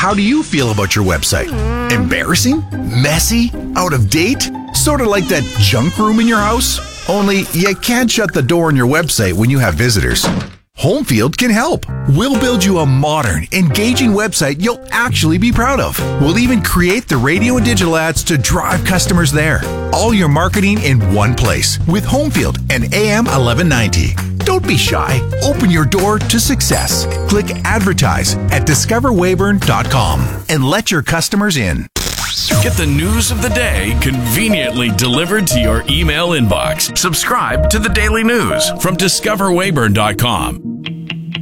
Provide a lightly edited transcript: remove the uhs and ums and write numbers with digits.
How do you feel about your website? Embarrassing? Messy? Out of date? Sort of like that junk room in your house? Only you can't shut the door on your website when you have visitors. Homefield can help. We'll build you a modern, engaging website you'll actually be proud of. We'll even create the radio and digital ads to drive customers there. All your marketing in one place with Homefield and AM 1190. Don't be shy. Open your door to success. Click advertise at discoverwayburn.com and let your customers in. Get the news of the day conveniently delivered to your email inbox. Subscribe to the Daily News from discoverwayburn.com.